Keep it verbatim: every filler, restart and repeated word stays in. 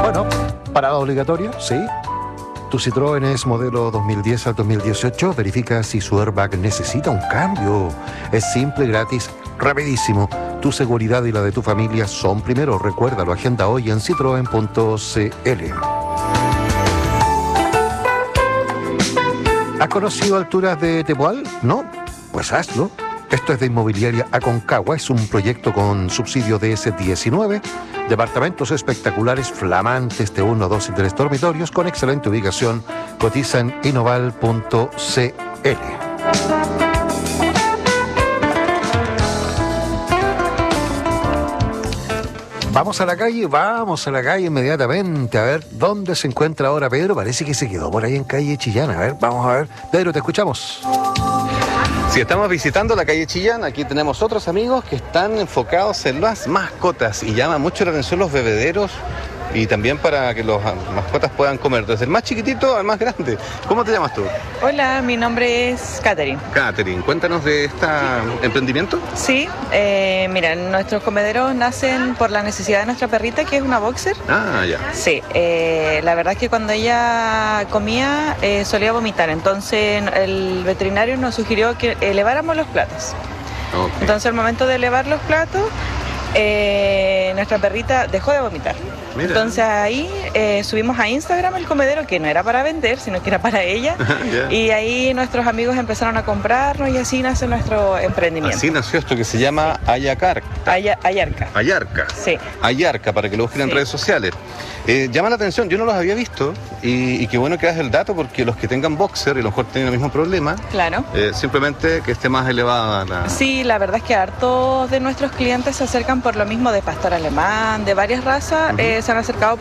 Bueno, parada obligatoria, sí. Tu Citroën es modelo dos mil diez al dos mil dieciocho. Verifica si su airbag necesita un cambio. Es simple, gratis, rapidísimo. Tu seguridad y la de tu familia son primero. Recuérdalo, agenda hoy en citroen punto c l. ¿Has conocido alturas de Tepual? ¿No? Pues hazlo. Esto es de Inmobiliaria Aconcagua, es un proyecto con subsidio D S diecinueve, departamentos espectaculares, flamantes de uno, dos y tres dormitorios con excelente ubicación. Cotiza en inoval punto c l. Vamos a la calle, vamos a la calle inmediatamente a ver dónde se encuentra ahora Pedro. Parece que se quedó por ahí en calle Chillán. A ver, vamos a ver. Pedro, te escuchamos. Si estamos visitando la calle Chillán, aquí tenemos otros amigos que están enfocados en las mascotas y llama mucho la atención los bebederos y también para que las mascotas puedan comer, desde el más chiquitito al más grande. ¿Cómo te llamas tú? Hola, mi nombre es Catherine. Catherine, cuéntanos de este emprendimiento. Sí, eh, mira, nuestros comederos nacen por la necesidad de nuestra perrita, que es una boxer. Ah, ya. Sí, eh, la verdad es que cuando ella comía eh, solía vomitar, entonces el veterinario nos sugirió que eleváramos los platos. Okay. Entonces al momento de elevar los platos, eh, nuestra perrita dejó de vomitar. Mira. Entonces ahí eh, subimos a Instagram el comedero, que no era para vender, sino que era para ella. Yeah. Y ahí nuestros amigos empezaron a comprarnos y así nace nuestro emprendimiento. Así nació esto que se llama Ayacar. Ay, Ayarca. Ayarca. Sí. Ayarca, para que lo busquen sí. en redes sociales. Eh, llama la atención, yo no los había visto y, y qué bueno que das el dato, porque los que tengan boxer y a lo mejor tienen el mismo problema, claro. eh, simplemente que esté más elevada la... Sí, la verdad es que hartos de nuestros clientes se acercan por lo mismo de pastor alemán, de varias razas, uh-huh. eh, se han acercado